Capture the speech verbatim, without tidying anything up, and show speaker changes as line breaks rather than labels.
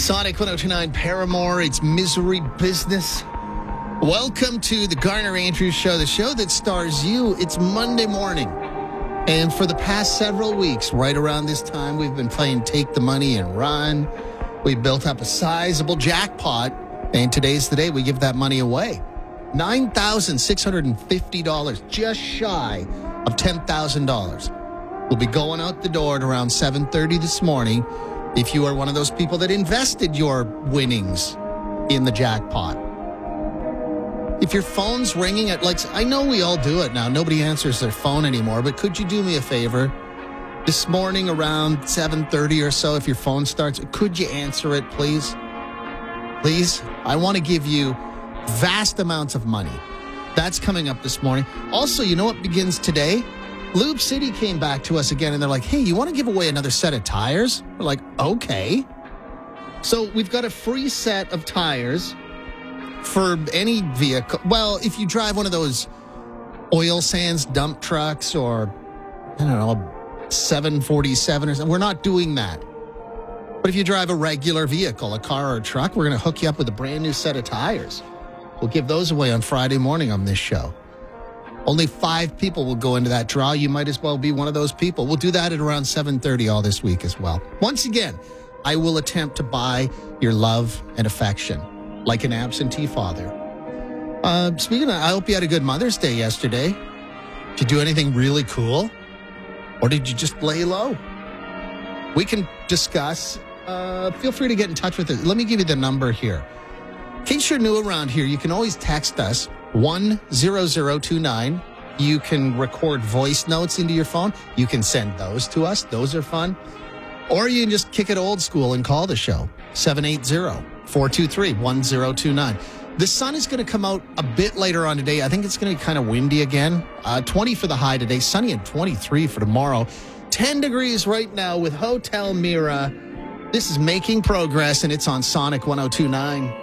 Sonic one oh two point nine Paramore, it's Misery Business. Welcome to the Garner Andrews Show, the show that stars you. It's Monday morning. And for the past several weeks, right around this time, we've been playing Take the Money and Run. We built up a sizable jackpot, and today's the day we give that money away. nine thousand six hundred fifty dollars, just shy of ten thousand dollars. We'll be going out the door at around seven thirty this morning if you are one of those people that invested your winnings in the jackpot. If your phone's ringing at, like, I know we all do it now. Nobody answers their phone anymore, but could you do me a favor? This morning around seven thirty or so, if your phone starts, could you answer it, please? Please? I want to give you vast amounts of money. That's coming up this morning. Also, you know what begins today? Lube City came back to us again, and they're like, hey, you want to give away another set of tires? We're like, okay. So we've got a free set of tires for any vehicle. Well, if you drive one of those oil sands dump trucks or, I don't know, seven forty-seven or something, we're not doing that. But if you drive a regular vehicle, a car or a truck, we're going to hook you up with a brand new set of tires. We'll give those away on Friday morning on this show. Only five people will go into that draw. You might as well be one of those people. We'll do that at around seven thirty all this week as well. Once again, I will attempt to buy your love and affection like an absentee father. Uh, speaking of, I hope you had a good Mother's Day yesterday. Did you do anything really cool? Or did you just lay low? We can discuss. Uh, feel free to get in touch with us. Let me give you the number here. In case you're new around here, you can always text us one zero zero two nine. You can record voice notes into your phone. You can send those to us. Those are fun. Or you can just kick it old school and call the show. seven eight zero, four two three, one zero two nine. The sun is going to come out a bit later on today. I think it's going to be kind of windy again. Uh, twenty for the high today. Sunny and twenty-three for tomorrow. ten degrees right now with Hotel Mira. This is Making Progress, and it's on Sonic one oh two point nine.